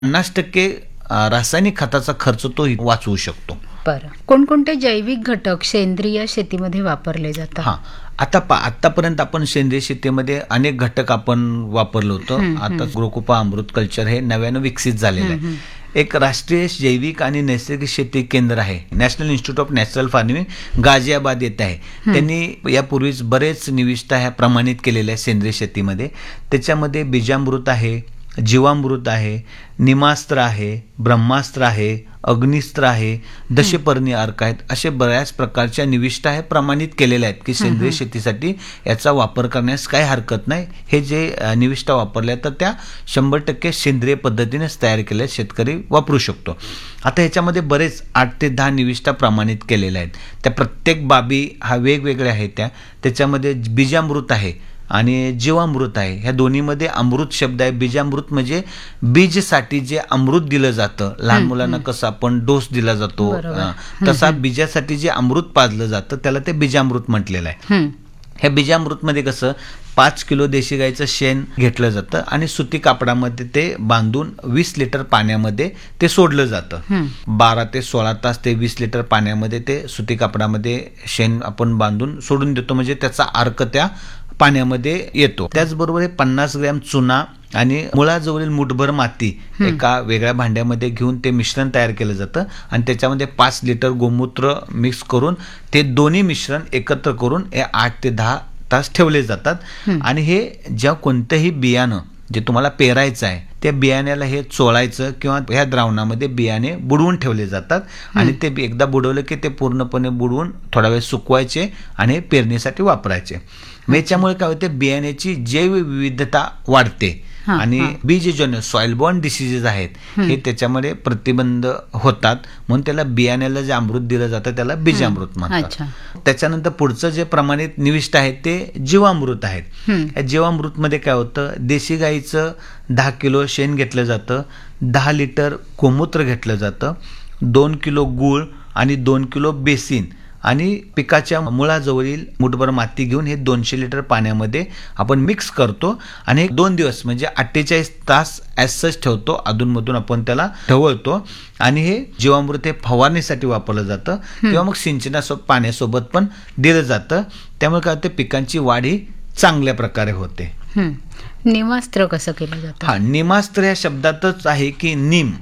50% रासायनिक खताचा खर्च तो वाचवू शकतो. बरं, कोणकोणते जैविक घटक सेंद्रिय शेतीमध्ये वापरले जातात? आतापर्यंत आपण सेंद्रिय शेतीमध्ये अनेक घटक आपण वापरलं होतं. आता ग्रोकोपा अमृत कल्चर हे नव्यानं विकसित झालेलं आहे. एक राष्ट्रीय जैविक आणि नैसर्गिक शेती केंद्र आहे, national institute of natural farming Ghaziabad येथे आहे. त्यांनी यापूर्वीच बरेच निविष्ठा ह्या प्रमाणित केलेल्या आहे सेंद्रिय शेतीमध्ये. त्याच्यामध्ये बीजामृत आहे, जीवामृत आहे, निमास्त्र आहे, ब्रह्मास्त्र आहे, अग्निस्त्र आहे, दशपर्णी अर्क आहेत. असे बऱ्याच प्रकारच्या निविष्ठा हे प्रमाणित केलेल्या आहेत की सेंद्रिय शेतीसाठी याचा वापर करण्यास काही हरकत नाही. हे जे निविष्ठा वापरल्या तर त्या 100% सेंद्रिय पद्धतीनेच तयार केल्या शेतकरी वापरू शकतो. आता ह्याच्यामध्ये बरेच 8 ते 10 निविष्ठा प्रमाणित केलेल्या आहेत. त्या प्रत्येक बाबी हा वेगवेगळ्या आहेत. त्याच्यामध्ये बीजामृत आहे आणि जीवामृत आहे. ह्या दोन्हीमध्ये अमृत शब्द आहे. बीजामृत म्हणजे बीजसाठी जे अमृत दिलं जातं, लहान मुलांना कसं आपण डोस दिला जातो तसा बीजासाठी जे अमृत पाजलं जातं त्याला ते बीजामृत म्हटलेलं आहे. ह्या बीजामृतमध्ये कसं 5 किलो देशी गाईचं शेण घेतलं जातं आणि सुती कापडामध्ये ते बांधून 20 लिटर पाण्यामध्ये ते सोडलं जातं. 12 ते 16 तास ते 20 लिटर पाण्यामध्ये ते सुती कापडामध्ये शेण आपण बांधून सोडून देतो, म्हणजे त्याचा अर्क त्या पाण्यामध्ये येतो. त्याचबरोबर 50 ग्रॅम चुना आणि मुळाजवळील मुठभर माती एका वेगळ्या भांड्यामध्ये घेऊन ते मिश्रण तयार केलं जातं आणि त्याच्यामध्ये 5 लिटर गोमूत्र मिक्स करून ते दोन्ही मिश्रण एकत्र करून 8 ते 10 तास ठेवले जातात. आणि हे ज्या कोणतंही बियाणं जे तुम्हाला पेरायचं आहे त्या बियाण्याला हे चोळायचं किंवा ह्या द्रावणामध्ये बियाणे बुडवून ठेवले जातात आणि ते एकदा बुडवलं की ते पूर्णपणे बुडवून थोडा वेळ सुकवायचे आणि पेरणीसाठी वापरायचे. याच्यामुळे काय होते, बियाण्याची जैव विविधता वाढते आणि बीजजन्य सॉइल बॉर्न डिसीजेस आहेत हे त्याच्यामध्ये प्रतिबंध होतात. म्हणून त्याला बियाण्याला जे अमृत दिलं जातं त्याला बीजामृत म्हणतात. त्याच्यानंतर पुढचं जे प्रमाणित निविष्ट आहे ते जीवामृत आहेत. या जीवामृतमध्ये काय होतं, देशी गाईचं 10 किलो शेण घेतलं जातं, 10 लिटर गोमूत्र घेतलं जातं, 2 किलो गूळ आणि 2 किलो बेसिन आणि पिकाच्या मुळाजवळील मुठभर माती घेऊन हे 200 लिटर पाण्यामध्ये आपण मिक्स करतो आणि 2 दिवस म्हणजे 48 तास ॲज ठेवतो. अधूनमधून आपण त्याला ढवळतो आणि हे जीवामृत हे फवारणीसाठी वापरलं जातं किंवा मग सिंचनासोबत पाण्यासोबत पण दिलं जातं. त्यामुळे काय होतं, पिकांची वाढ ही चांगल्या प्रकारे होते. निमास्त्र कसं केलं जातं? निमास्त्र या शब्दातच आहे की नीम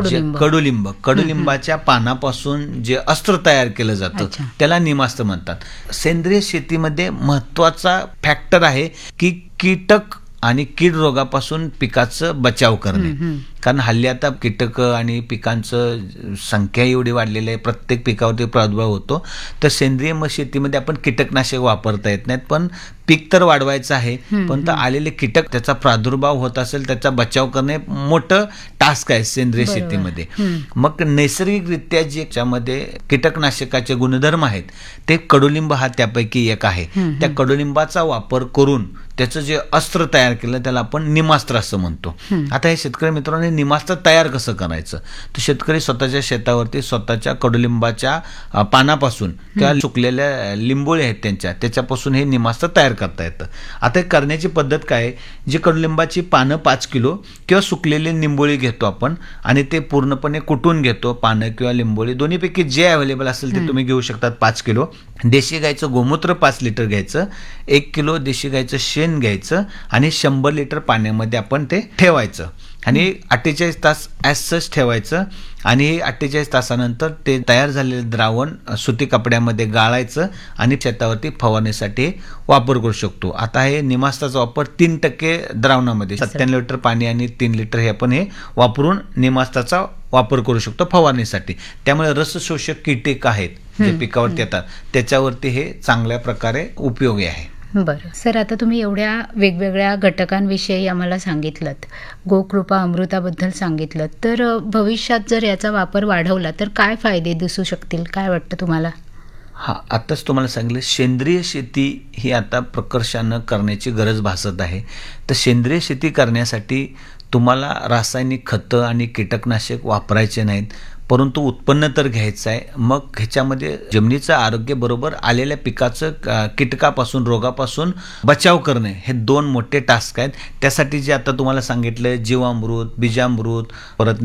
कडुलिंबाच्या पानापासून जे अस्त्र तयार केलं जातं त्याला निमास्त्र म्हणतात. सेंद्रिय शेतीमध्ये महत्वाचा फॅक्टर आहे की कीटक आणि कीड रोगापासून पिकाचं बचाव करणे. कारण हल्ली आता कीटक आणि पिकांचं संख्या एवढी वाढलेली आहे, प्रत्येक पिकावरती प्रादुर्भाव होतो. तर सेंद्रिय शेतीमध्ये आपण कीटकनाशक वापरता येत नाहीत, पण पीक तर वाढवायचं आहे, पण तर आलेले कीटक त्याचा प्रादुर्भाव होत असेल त्याचा बचाव करणे मोठं टास्क आहे सेंद्रिय शेतीमध्ये. मग नैसर्गिकरित्या ज्याच्यामध्ये कीटकनाशकाचे गुणधर्म आहेत ते कडुलिंब हा त्यापैकी एक आहे. त्या कडुलिंबाचा वापर करून त्याचं जे अस्त्र तयार केलं त्याला आपण निमास्त्र असं म्हणतो. आता हे शेतकरी मित्रांनी निमास्त्र तयार कसं करायचं, तर शेतकरी स्वतःच्या शेतावरती स्वतःच्या कडुलिंबाच्या पानापासून त्या सुकलेल्या लिंबोळी आहेत त्याच्यापासून हे निमास्त्र तयार करता येतं. आता करण्याची पद्धत काय, जी कडुलिंबाची पानं 5 किलो किंवा सुकलेली लिंबोळी घेतो आपण आणि ते पूर्णपणे कुटून घेतो. पानं किंवा लिंबोळी दोन्हीपैकी जे अवेलेबल असेल ते तुम्ही घेऊ शकतात. 5 किलो देशी गाईचं गोमूत्र 5 लिटर घ्यायचं, 1 किलो देशी गाईचं शेण घ्यायचं आणि 100 लिटर पाण्यामध्ये आपण ते ठेवायचं आणि 48 तास ॲज सच ठेवायचं. आणि 48 तासानंतर ते तयार झालेलं द्रावण सुती कपड्यामध्ये गाळायचं आणि शेतावरती फवारणीसाठी वापर करू शकतो. आता हे निमास्त्राचा वापर 3% द्रावणामध्ये 97 लिटर पाणी आणि 3 लिटर हे आपण हे वापरून निमास्त्राचा वापर करू शकतो फवारणीसाठी. त्यामुळे रसशोषक कीटक आहेत जे पिकावरती येतात त्याच्यावरती हे चांगल्या प्रकारे उपयोगी आहे. बरं सर, आता तुम्ही एवढ्या वेगवेगळ्या घटकांविषयी आम्हाला सांगितलं, गोकृपा अमृताबद्दल सांगितलं, तर भविष्यात जर याचा वापर वाढवला तर काय फायदे दिसू शकतील, काय वाटतं तुम्हाला? आताच तुम्हाला सांगितलं, सेंद्रिय शेती ही आता प्रकर्षानं करण्याची गरज भासत आहे. तर सेंद्रिय शेती करण्यासाठी तुम्हाला रासायनिक खतं आणि कीटकनाशक वापरायचे नाहीत, परंतु उत्पन्न तर घ्यायचं आहे. मग ह्याच्यामध्ये जमिनीचं आरोग्य बरोबर आलेल्या पिकाचं कीटकापासून रोगापासून बचाव करणे हे 2 मोठे टास्क आहेत. त्यासाठी जे आता तुम्हाला सांगितलं जीवामृत, बीजामृत, परत